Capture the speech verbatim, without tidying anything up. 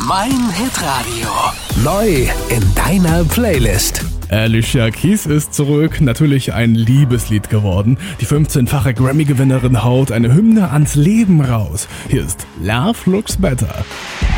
Mein Hitradio. Neu in deiner Playlist. Alicia Keys ist zurück, natürlich ein Liebeslied geworden. Die fünfzehnfache Grammy-Gewinnerin haut eine Hymne ans Leben raus. Hier ist Love Looks Better.